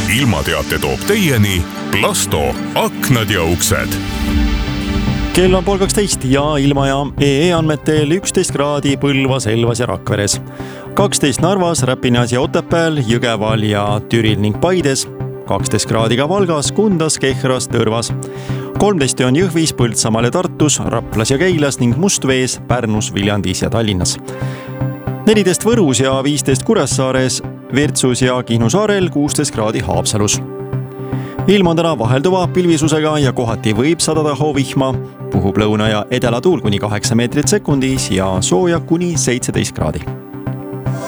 ilmateate toob teieni Plasto aknad ja uksed. Kell on 12 ja ilmajaam EE andmetel 11 kraadi Põlvas, Elvas ja Rakveres. 12 Narvas, Räpinas ja Otepääl, Jõgeval ja Türil ning Paides. 12 kraadi ka Valgas, Kundas, Kehras, Tõrvas. 13 on Jõhvis, Põltsamaal ja Tartus, Raplas ja Keilas ning Mustvees, Pärnus, Viljandis ja Tallinnas. 14 Võrus ja 15 Kuressaares, Virtsus ja Kihnu saarel, 16 kraadi Haapsalus. Ilm on täna vahelduva pilvisusega ja kohati võib sadada hoovihma, puhub lõuna ja edelatuul kuni 8 meetrit sekundis ja sooja kuni 17 kraadi.